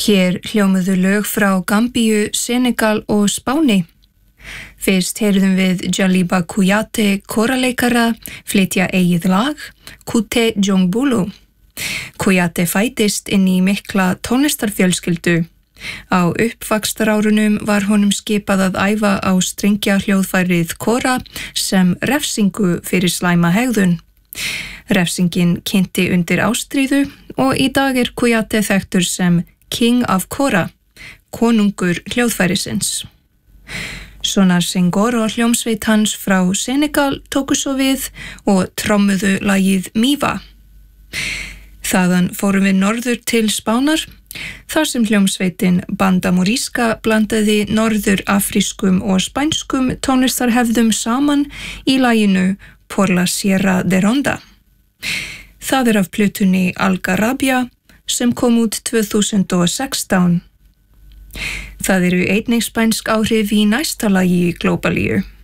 Hér hljómuðu lög frá Gambíu, Senegal og Spáni. Fyrst heyrðum við Jaliba Kouyaté kóraleikara flytja eigið lag, Kute Jongbulu. Kouyaté fæddist inn í mikla tónlistarfjölskyldu. Á uppvaxtarárunum var honum skipað að æfa á strengjahljóðfærið kora sem refsingu fyrir slæma hegðun. Refsingin kynnti undir ástríðu og í dag er Kouyaté þekktur sem King of Kora, konungur hljóðfærisins. Sonar Senghor og hljómsveit hans frá Senegal tóku svo við og trommuðu lagið Miva. Þaðan fórum við norður til Spánar, þar sem hljómsveitin Banda Morisca blandaði norður-afrískum og spænskum tónlistarhefðum saman í laginu Por la Sierra de Ronda. Það er af plötunni Algarabia sem kom út 2016. Það eru einnig spænsk áhrif í næsta lagi Globalíu.